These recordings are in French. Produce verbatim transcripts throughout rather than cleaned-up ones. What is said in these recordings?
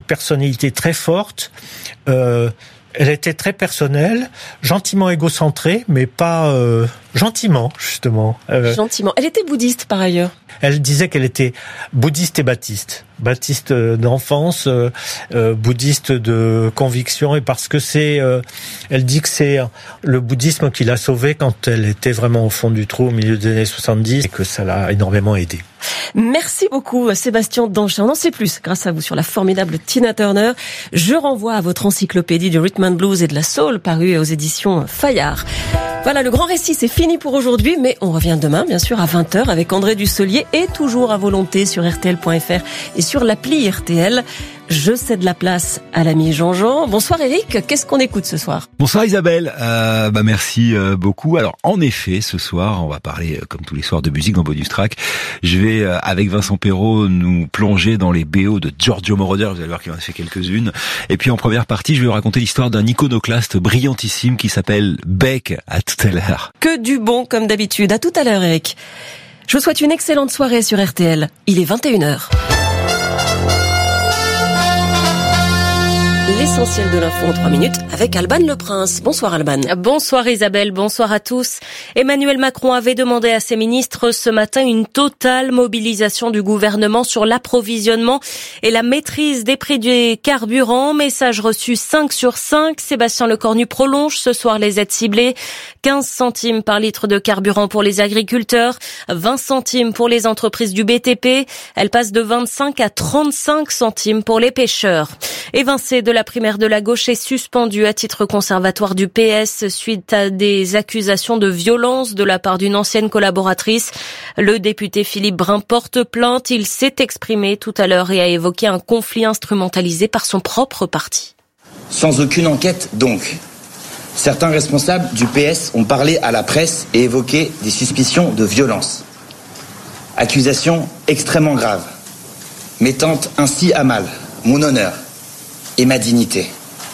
personnalité très forte. Euh, elle était très personnelle, gentiment égocentrée, mais pas euh, gentiment, justement. Euh, gentiment. Elle était bouddhiste, par ailleurs. Elle disait qu'elle était bouddhiste et baptiste. Baptiste d'enfance, euh, euh, bouddhiste de conviction, et parce que c'est, euh, elle dit que c'est le bouddhisme qui l'a sauvée quand elle était vraiment au fond du trou au milieu des années soixante-dix, et que ça l'a énormément aidée. Merci beaucoup Sébastien Danchin. On en sait plus grâce à vous sur la formidable Tina Turner. Je renvoie à votre encyclopédie du rhythm and blues et de la soul parue aux éditions Fayard. Voilà, le grand récit, c'est fini pour aujourd'hui, mais on revient demain, bien sûr, à vingt heures avec André Dussolier et toujours à volonté sur R T L point F R et sur l'appli R T L. Je cède la place à l'ami Jean-Jean. Bonsoir Eric, qu'est-ce qu'on écoute ce soir ? Bonsoir Isabelle, euh, bah merci euh, beaucoup. Alors en effet, ce soir, on va parler euh, comme tous les soirs de musique dans Bonus Track. Je vais euh, avec Vincent Perrault nous plonger dans les B O de Giorgio Moroder. Vous allez voir qu'il en a fait quelques-unes. Et puis en première partie, je vais vous raconter l'histoire d'un iconoclaste brillantissime qui s'appelle Beck. À tout à l'heure. Que du bon comme d'habitude. À tout à l'heure Eric. Je vous souhaite une excellente soirée sur R T L. Il est vingt et une heures. L'essentiel de l'info en trois minutes avec Alban Le Prince. Bonsoir Alban. Bonsoir Isabelle, bonsoir à tous. Emmanuel Macron avait demandé à ses ministres ce matin une totale mobilisation du gouvernement sur l'approvisionnement et la maîtrise des prix des carburants. Message reçu cinq sur cinq. Sébastien Lecornu prolonge ce soir les aides ciblées. quinze centimes par litre de carburant pour les agriculteurs, vingt centimes pour les entreprises du B T P. Elle passe de vingt-cinq à trente-cinq centimes pour les pêcheurs. Évincé de la primaire de la gauche est suspendu à titre conservatoire du P S suite à des accusations de violence de la part d'une ancienne collaboratrice. Le député Philippe Brun porte plainte. Il s'est exprimé tout à l'heure et a évoqué un conflit instrumentalisé par son propre parti. Sans aucune enquête, donc. Certains responsables du P S ont parlé à la presse et évoqué des suspicions de violence. Accusations extrêmement graves, mettant ainsi à mal mon honneur et ma dignité.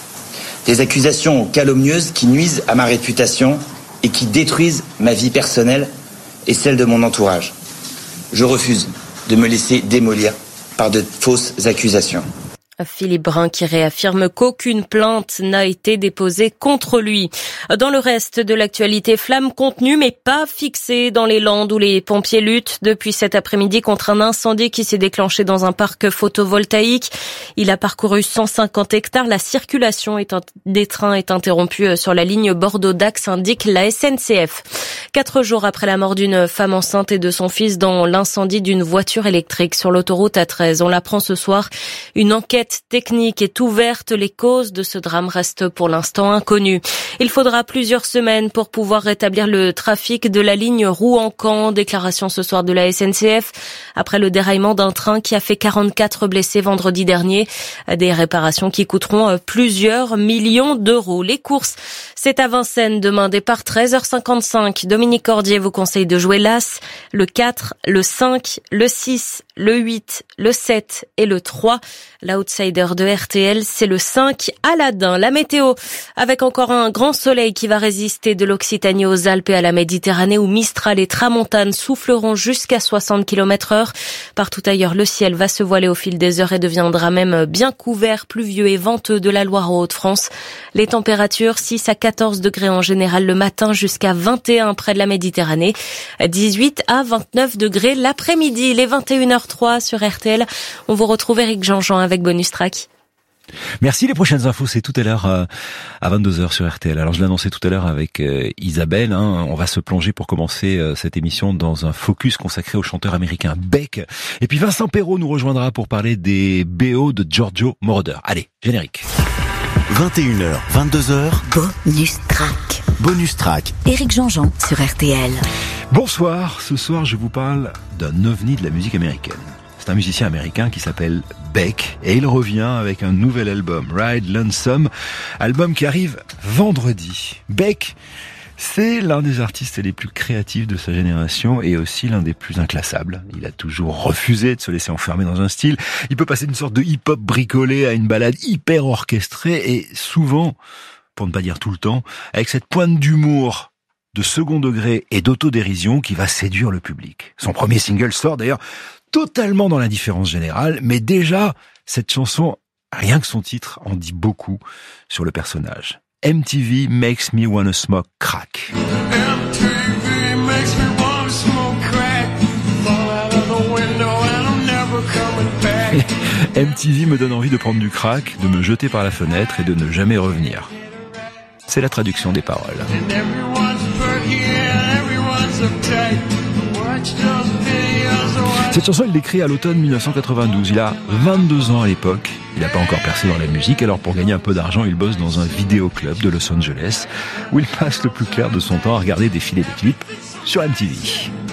Des accusations calomnieuses qui nuisent à ma réputation et qui détruisent ma vie personnelle et celle de mon entourage. Je refuse de me laisser démolir par de fausses accusations. Philippe Brun qui réaffirme qu'aucune plainte n'a été déposée contre lui. Dans le reste de l'actualité, flamme contenue mais pas fixée dans les Landes où les pompiers luttent depuis cet après-midi contre un incendie qui s'est déclenché dans un parc photovoltaïque. Il a parcouru cent cinquante hectares. La circulation est des trains est interrompue sur la ligne Bordeaux-Dax, indique la S N C F. Quatre jours après la mort d'une femme enceinte et de son fils dans l'incendie d'une voiture électrique sur l'autoroute A treize, on l'apprend ce soir. Une enquête technique est ouverte. Les causes de ce drame restent pour l'instant inconnues. Il faudra plusieurs semaines pour pouvoir rétablir le trafic de la ligne Rouen-Caen. Déclaration ce soir de la S N C F après le déraillement d'un train qui a fait quarante-quatre blessés vendredi dernier. Des réparations qui coûteront plusieurs millions d'euros. Les courses, c'est à Vincennes demain, départ treize heures cinquante-cinq. Dominique Cordier vous conseille de jouer l'As, le quatre, le cinq, le six, le huit, le sept et le trois. L'outsider de R T L, c'est le cinq, Aladdin. La météo, avec encore un grand soleil qui va résister de l'Occitanie aux Alpes et à la Méditerranée où Mistral et Tramontane souffleront jusqu'à soixante kilomètres heure. Partout ailleurs, le ciel va se voiler au fil des heures et deviendra même bien couvert, pluvieux et venteux de la Loire aux Hauts-de-France. Les températures, six à quatorze degrés en général le matin jusqu'à vingt et un près de la Méditerranée. dix-huit à vingt-neuf degrés l'après-midi. Les vingt et une heures trois sur R T L. On vous retrouve Eric Jean-Jean avec Bonus Track. Merci. Les prochaines infos, c'est tout à l'heure euh, à vingt-deux heures sur R T L. Alors je l'annonçais tout à l'heure avec euh, Isabelle, hein, on va se plonger pour commencer euh, cette émission dans un focus consacré au chanteur américain Beck. Et puis Vincent Perrault nous rejoindra pour parler des B O de Giorgio Moroder. Allez, générique. vingt et une heures, vingt-deux heures. Bonus Track. Bonus Track. Éric Jean-Jean sur R T L. Bonsoir. Ce soir, je vous parle d'un ovni de la musique américaine. C'est un musicien américain qui s'appelle Beck et il revient avec un nouvel album, Ride Lonesome, album qui arrive vendredi. Beck, c'est l'un des artistes les plus créatifs de sa génération et aussi l'un des plus inclassables. Il a toujours refusé de se laisser enfermer dans un style. Il peut passer d'une sorte de hip-hop bricolé à une balade hyper orchestrée et souvent, pour ne pas dire tout le temps, avec cette pointe d'humour de second degré et d'autodérision qui va séduire le public. Son premier single sort d'ailleurs totalement dans l'indifférence générale, mais déjà, cette chanson Rien que son titre en dit beaucoup sur le personnage. M T V makes me wanna smoke crack. M T V makes me wanna smoke crack. Fall out of the window and I'm never coming back. M T V me donne envie de prendre du crack, de me jeter par la fenêtre et de ne jamais revenir. C'est la traduction des paroles. And everyone's perky and everyone's uptight. Watch those videos, watch. Cette chanson, il l'écrit à l'automne mille neuf cent quatre-vingt-douze. Il a vingt-deux ans à l'époque. Il n'a pas encore percé dans la musique, alors pour gagner un peu d'argent, il bosse dans un vidéoclub de Los Angeles, où il passe le plus clair de son temps à regarder défiler des clips sur M T V.